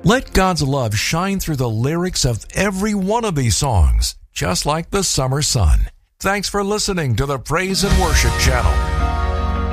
Let God's love shine through the lyrics of every one of these songs, just like the summer sun. Thanks for listening to the Praise and Worship Channel.